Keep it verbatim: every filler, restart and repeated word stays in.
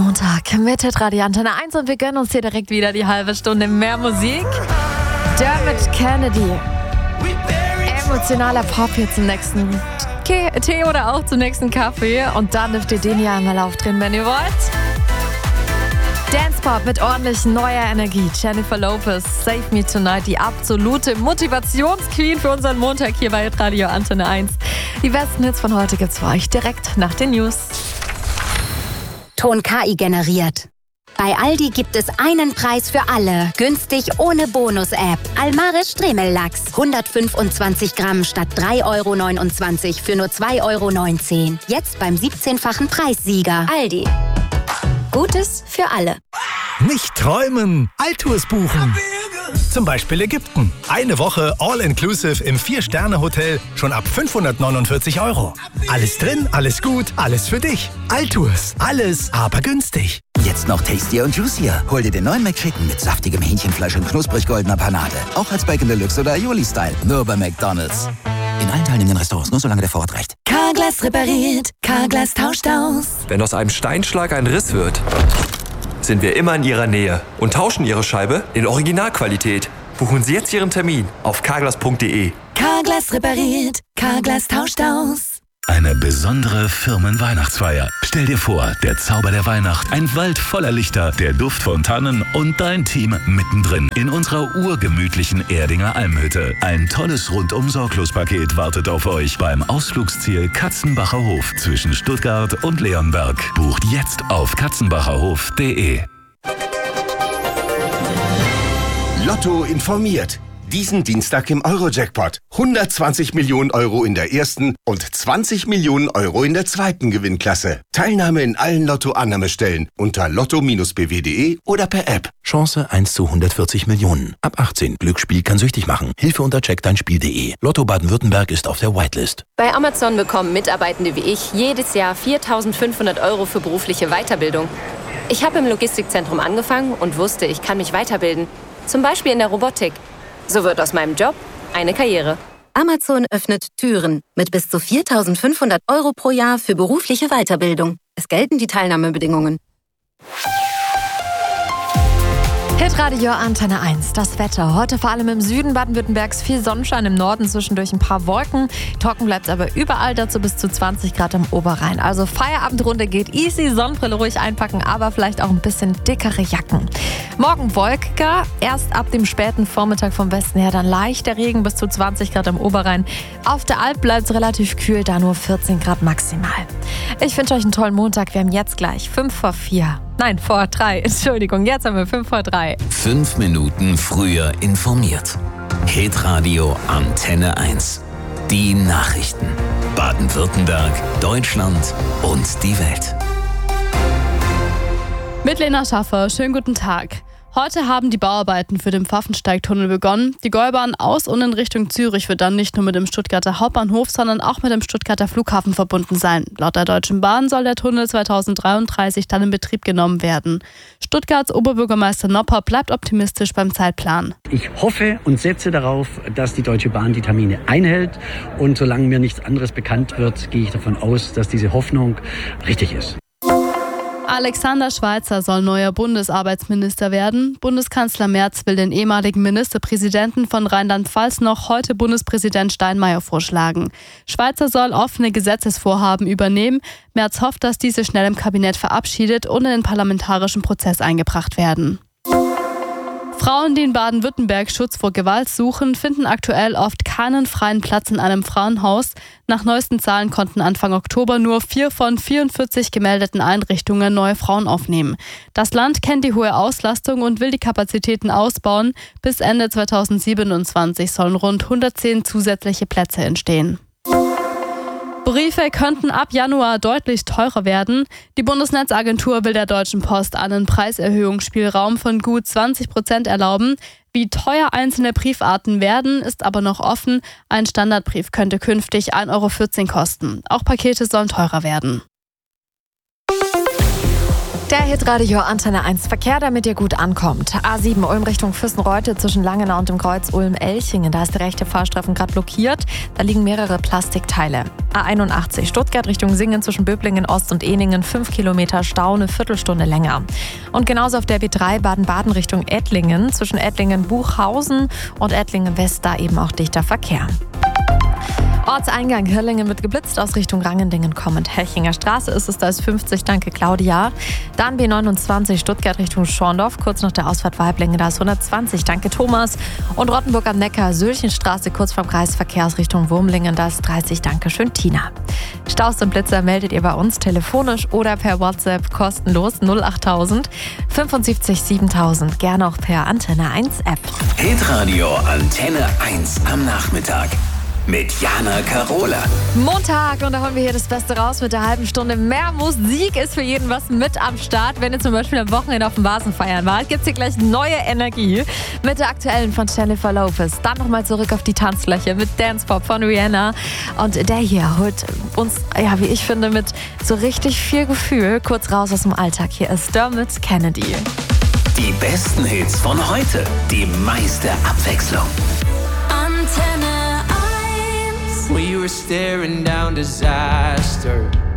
Montag mit Radio Antenne eins und wir gönnen uns hier direkt wieder die halbe Stunde mehr Musik. Dermot Kennedy. Emotionaler Pop hier zum nächsten Tee oder auch zum nächsten Kaffee. Und dann dürft ihr den hier einmal aufdrehen, wenn ihr wollt. Dance-Pop mit ordentlich neuer Energie. Jennifer Lopez, Save Me Tonight, die absolute Motivationsqueen für unseren Montag hier bei Radio Antenne eins. Die besten Hits von heute gibt's für euch direkt nach den News. Ton K I generiert. Bei Aldi gibt es einen Preis für alle. Günstig ohne Bonus-App. Almaris Stremellachs. hundertfünfundzwanzig Gramm statt drei Euro neunundzwanzig für nur zwei Euro neunzehn. Jetzt beim siebzehnfachen Preissieger. Aldi. Gutes für alle. Nicht träumen, Alltours buchen. Zum Beispiel Ägypten. Eine Woche All-Inclusive im vier-Sterne-Hotel schon ab fünfhundertneunundvierzig Euro. Alles drin, alles gut, alles für dich. Alltours, alles aber günstig. Jetzt noch tastier und juicier. Hol dir den neuen McChicken mit saftigem Hähnchenfleisch und knusprig goldener Panade. Auch als Bacon Deluxe oder Aioli-Style. Nur bei McDonald's. In allen teilnehmenden Restaurants, nur solange der Vorrat reicht. Carglass repariert, Carglass tauscht aus. Wenn aus einem Steinschlag ein Riss wird, sind wir immer in Ihrer Nähe und tauschen Ihre Scheibe in Originalqualität. Buchen Sie jetzt Ihren Termin auf carglass punkt de. Carglass repariert, Carglass tauscht aus. Eine besondere Firmenweihnachtsfeier. Stell dir vor, der Zauber der Weihnacht, ein Wald voller Lichter, der Duft von Tannen und dein Team mittendrin in unserer urgemütlichen Erdinger Almhütte. Ein tolles Rundum-Sorglos-Paket wartet auf euch beim Ausflugsziel Katzenbacher Hof zwischen Stuttgart und Leonberg. Bucht jetzt auf katzenbacherhof punkt de. Lotto informiert. Diesen Dienstag im Euro-Jackpot. hundertzwanzig Millionen Euro in der ersten und zwanzig Millionen Euro in der zweiten Gewinnklasse. Teilnahme in allen Lotto-Annahmestellen unter lotto Bindestrich b w punkt de oder per App. Chance eins zu hundertvierzig Millionen. Ab achtzehn. Glücksspiel kann süchtig machen. Hilfe unter check dein spiel punkt de. Lotto Baden-Württemberg ist auf der Whitelist. Bei Amazon bekommen Mitarbeitende wie ich jedes Jahr viertausendfünfhundert Euro für berufliche Weiterbildung. Ich habe im Logistikzentrum angefangen und wusste, ich kann mich weiterbilden. Zum Beispiel in der Robotik. So wird aus meinem Job eine Karriere. Amazon öffnet Türen mit bis zu viertausendfünfhundert Euro pro Jahr für berufliche Weiterbildung. Es gelten die Teilnahmebedingungen. Hitradio Antenne eins, das Wetter. Heute vor allem im Süden Baden-Württembergs viel Sonnenschein, im Norden zwischendurch ein paar Wolken. Trocken bleibt es aber überall, dazu bis zu zwanzig Grad am Oberrhein. Also Feierabendrunde geht easy, Sonnenbrille ruhig einpacken, aber vielleicht auch ein bisschen dickere Jacken. Morgen wolkiger, erst ab dem späten Vormittag vom Westen her dann leichter Regen, bis zu zwanzig Grad am Oberrhein. Auf der Alp bleibt es relativ kühl, da nur vierzehn Grad maximal. Ich wünsche euch einen tollen Montag. Wir haben jetzt gleich fünf vor vier. Nein, vor drei. Entschuldigung, jetzt haben wir fünf vor drei. Fünf Minuten früher informiert. Hitradio Antenne eins. Die Nachrichten. Baden-Württemberg, Deutschland und die Welt. Mit Lena Schaffer, schönen guten Tag. Heute haben die Bauarbeiten für den Pfaffensteigtunnel begonnen. Die Gäubahn aus und in Richtung Zürich wird dann nicht nur mit dem Stuttgarter Hauptbahnhof, sondern auch mit dem Stuttgarter Flughafen verbunden sein. Laut der Deutschen Bahn soll der Tunnel zweitausenddreiunddreißig dann in Betrieb genommen werden. Stuttgarts Oberbürgermeister Nopper bleibt optimistisch beim Zeitplan. Ich hoffe und setze darauf, dass die Deutsche Bahn die Termine einhält. Und solange mir nichts anderes bekannt wird, gehe ich davon aus, dass diese Hoffnung richtig ist. Alexander Schweitzer soll neuer Bundesarbeitsminister werden. Bundeskanzler Merz will den ehemaligen Ministerpräsidenten von Rheinland-Pfalz noch heute Bundespräsident Steinmeier vorschlagen. Schweitzer soll offene Gesetzesvorhaben übernehmen. Merz hofft, dass diese schnell im Kabinett verabschiedet und in den parlamentarischen Prozess eingebracht werden. Frauen, die in Baden-Württemberg Schutz vor Gewalt suchen, finden aktuell oft keinen freien Platz in einem Frauenhaus. Nach neuesten Zahlen konnten Anfang Oktober nur vier von vierundvierzig gemeldeten Einrichtungen neue Frauen aufnehmen. Das Land kennt die hohe Auslastung und will die Kapazitäten ausbauen. Bis Ende zweitausendsiebenundzwanzig sollen rund hundertzehn zusätzliche Plätze entstehen. Briefe könnten ab Januar deutlich teurer werden. Die Bundesnetzagentur will der Deutschen Post einen Preiserhöhungsspielraum von gut zwanzig Prozent erlauben. Wie teuer einzelne Briefarten werden, ist aber noch offen. Ein Standardbrief könnte künftig ein Euro vierzehn kosten. Auch Pakete sollen teurer werden. Der Hitradio Antenne eins Verkehr, damit ihr gut ankommt. A sieben Ulm Richtung Füssenreute zwischen Langenau und dem Kreuz Ulm-Elchingen. Da ist der rechte Fahrstreifen gerade blockiert. Da liegen mehrere Plastikteile. A einundachtzig Stuttgart Richtung Singen zwischen Böblingen Ost und Ehningen. fünf Kilometer Stau, eine Viertelstunde länger. Und genauso auf der B drei Baden-Baden Richtung Ettlingen. Zwischen Ettlingen-Buchhausen und Ettlingen-West da eben auch dichter Verkehr. Ortseingang Hirlingen wird geblitzt aus Richtung Rangendingen kommend. Helchinger Straße ist es, da ist fünfzig, danke Claudia. Dann B neunundzwanzig Stuttgart Richtung Schorndorf, kurz nach der Ausfahrt Weiblingen, da ist hundertzwanzig, danke Thomas. Und Rottenburg am Neckar, Sülchenstraße kurz vom Kreisverkehr aus Richtung Wurmlingen, da ist dreißig, danke schön Tina. Staus und Blitzer meldet ihr bei uns telefonisch oder per WhatsApp kostenlos null achttausend fünfundsiebzig siebentausend, gerne auch per Antenne eins App. Hitradio Antenne eins am Nachmittag. Mit Jana Karola. Montag und da holen wir hier das Beste raus mit der halben Stunde. Mehr Musik ist für jeden was mit am Start. Wenn ihr zum Beispiel am Wochenende auf dem Vasen feiern wart, gibt es hier gleich neue Energie mit der aktuellen von Jennifer Lopez. Dann nochmal zurück auf die Tanzfläche mit Dance Pop von Rihanna. Und der hier holt uns, ja, wie ich finde, mit so richtig viel Gefühl kurz raus aus dem Alltag. Hier ist Dermot Kennedy. Die besten Hits von heute. Die meiste Abwechslung. Antenne. We were staring down disaster.